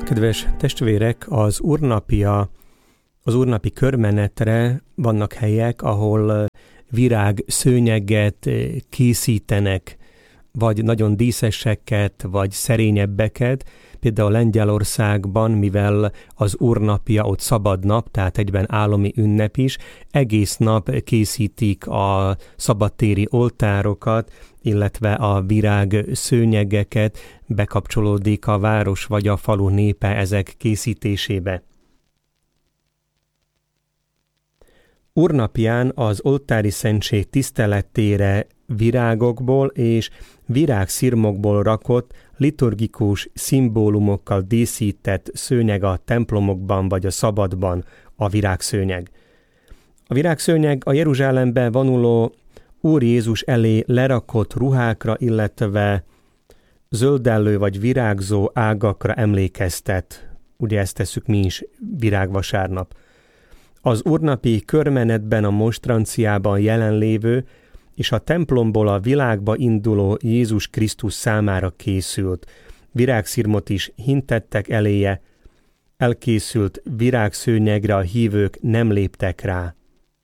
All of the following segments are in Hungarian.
Kedves testvérek, az úrnapi körmenetre vannak helyek, ahol virág szőnyeget készítenek, vagy nagyon díszeseket, vagy szerényebbeket. Például Lengyelországban, mivel az úrnapja ott szabad nap, tehát egyben állami ünnep is, egész nap készítik a szabadtéri oltárokat, illetve a virág szőnyegeket, bekapcsolódik a város vagy a falu népe ezek készítésébe. Úrnapján az oltári szentség tiszteletére virágokból és virágszirmokból rakott, liturgikus szimbólumokkal díszített szőnyeg a templomokban vagy a szabadban a virágszőnyeg. A virágszőnyeg a Jeruzsálembe vonuló Úr Jézus elé lerakott ruhákra, illetve zöldellő vagy virágzó ágakra emlékeztet. Ugye ezt tesszük mi is virágvasárnap. Az úrnapi körmenetben a monstranciában jelenlévő és a templomból a világba induló Jézus Krisztus számára készült virágszirmot is hintettek eléje, elkészült virágszőnyegre a hívők nem léptek rá.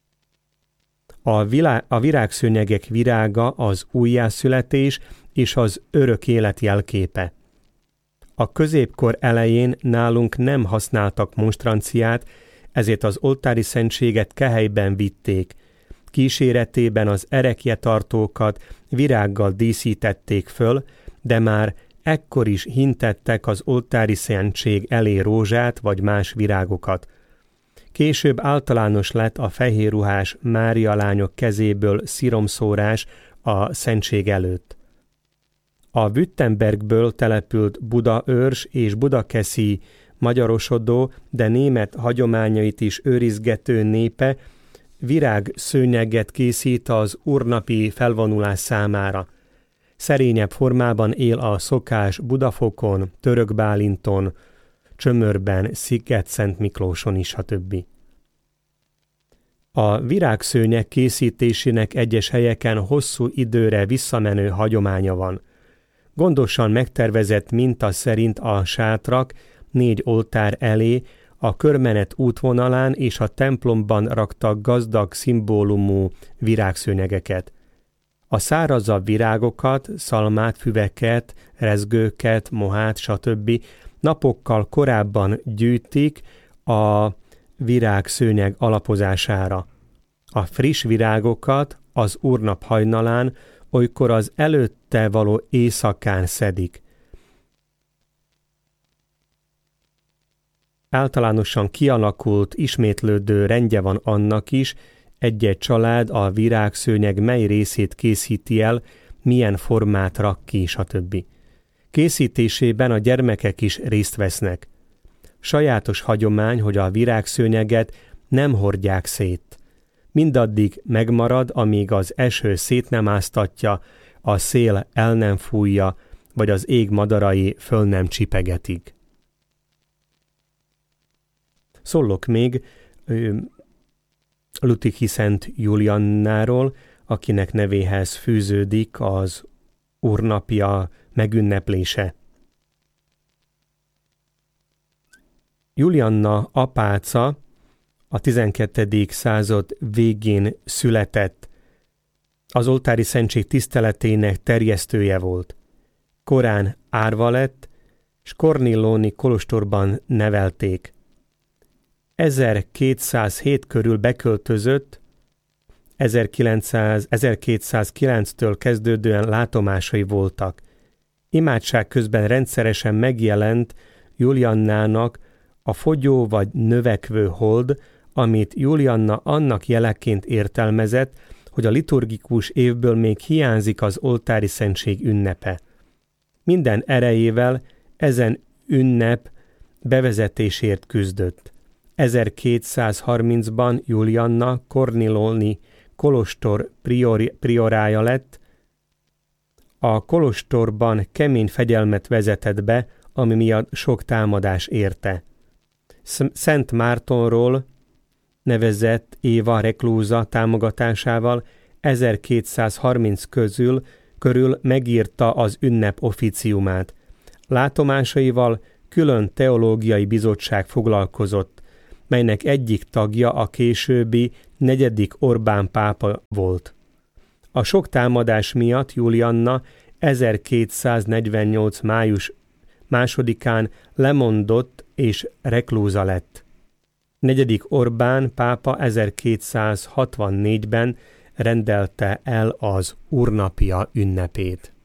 A virágszőnyegek virága az újjászületés és az örök élet jelképe. A középkor elején nálunk nem használtak monstranciát, ezért az oltári szentséget kehelyben vitték. Kíséretében az erekjetartókat virággal díszítették föl, de már ekkor is hintettek az oltári szentség elé rózsát vagy más virágokat. Később általános lett a fehérruhás Mária lányok kezéből sziromszórás a szentség előtt. A Württembergből települt Budaörs és Budakeszi magyarosodó, de német hagyományait is őrizgető népe virágszőnyeget készít az úrnapi felvonulás számára. Szerényebb formában él a szokás Budafokon, Törökbálinton, Csömörben, Sziget-Szent Miklóson is, stb. A virágszőnyeg készítésének egyes helyeken hosszú időre visszamenő hagyománya van. Gondosan megtervezett minta szerint a sátrak 4 oltár elé, a körmenet útvonalán és a templomban raktak gazdag szimbólumú virágszőnyegeket. A szárazabb virágokat, szalmát, füveket, rezgőket, mohát, stb. Napokkal korábban gyűjtik a virágszőnyeg alapozására. A friss virágokat az úrnap hajnalán, olykor az előtte való éjszakán szedik. Általánosan kialakult, ismétlődő rendje van annak is, egy-egy család a virágszőnyeg mely részét készíti el, milyen formát rak ki, stb. Készítésében a gyermekek is részt vesznek. Sajátos hagyomány, hogy a virágszőnyeget nem hordják szét. Mindaddig megmarad, amíg az eső szét nem áztatja, a szél el nem fújja, vagy az ég madarai föl nem csipegetik. Szólok még Lüttichi Szent Juliannáról, akinek nevéhez fűződik az úrnapja megünneplése. Julianna apáca a 12. század végén született. Az oltári szentség tiszteletének terjesztője volt. Korán árva lett, s Kornillóni kolostorban nevelték. 1207 körül beköltözött, 1209-től kezdődően látomásai voltak. Imádság közben rendszeresen megjelent Juliannának a fogyó vagy növekvő hold, amit Julianna annak jeleként értelmezett, hogy a liturgikus évből még hiányzik az oltári szentség ünnepe. Minden erejével ezen ünnep bevezetésért küzdött. 1230-ban Julianna Kornillóni kolostor priorája lett. A kolostorban kemény fegyelmet vezetett be, ami miatt sok támadás érte. Szent Mártonról nevezett Éva reklúza támogatásával 1230 körül megírta az ünnep officiumát. Látomásaival külön teológiai bizottság foglalkozott, melynek egyik tagja a későbbi 4. Orbán pápa volt. A sok támadás miatt Julianna 1248. május 2-án lemondott és reklúza lett. 4. Orbán pápa 1264-ben rendelte el az Úrnapja ünnepét.